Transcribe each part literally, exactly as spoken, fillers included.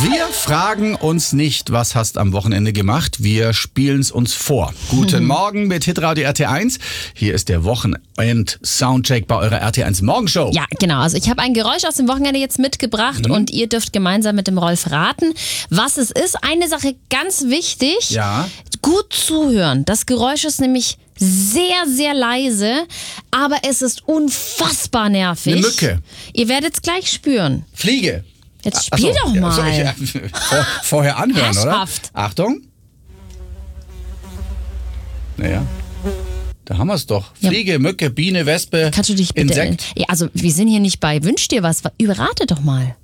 Wir fragen uns nicht, was hast am Wochenende gemacht. Wir spielen es uns vor. Guten Morgen mit Hitradio R T eins. Hier ist der Wochenend-Soundcheck bei eurer R T eins Morgenshow. Ja, genau. Also ich habe ein Geräusch aus dem Wochenende jetzt mitgebracht Mhm. und ihr dürft gemeinsam mit dem Rolf raten, was es ist. Eine Sache ganz wichtig. Ja. Gut zuhören. Das Geräusch ist nämlich sehr, sehr leise, aber es ist unfassbar nervig. Eine Mücke. Ihr werdet es gleich spüren. Fliege. Jetzt Ach spiel so, doch ja, mal. soll ich, ja, vor, vorher anhören, Herrschaft. oder? Achtung. Naja. Da haben wir es doch. Ja. Fliege, Mücke, Biene, Wespe, Kannst du dich bitte... Insekt. Ja, also wir sind hier nicht bei Wünsch dir was. Überrate doch mal.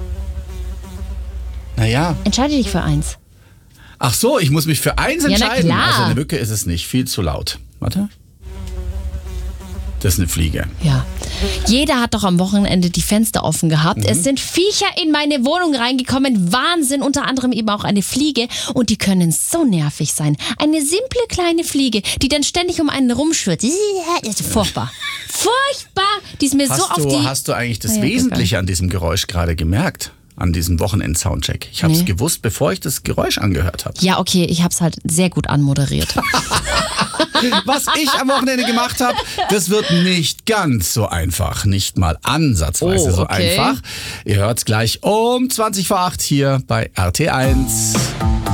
Naja. Entscheide dich für eins. Ach so, ich muss mich für eins Ja, na entscheiden. klar. Also eine Mücke ist es nicht. Viel zu laut. Warte. Das ist eine Fliege. Ja. Jeder hat doch am Wochenende die Fenster offen gehabt. Mhm. Es sind Viecher in meine Wohnung reingekommen. Wahnsinn, unter anderem eben auch eine Fliege. Und die können so nervig sein. Eine simple kleine Fliege, die dann ständig um einen rumschwirrt. Das ist furchtbar. Furchtbar. Die ist mir Hast, so auf du, die... hast du eigentlich das Ja, ja, Wesentliche an diesem Geräusch gerade gemerkt? An diesem Wochenend-Soundcheck. Ich habe es Nee. gewusst, bevor ich das Geräusch angehört habe. Ja, okay, ich habe es halt sehr gut anmoderiert. Was ich am Wochenende gemacht habe, das wird nicht ganz so einfach. Nicht mal ansatzweise Oh, so okay. einfach. Ihr hört es gleich um zwanzig vor acht hier bei R T eins.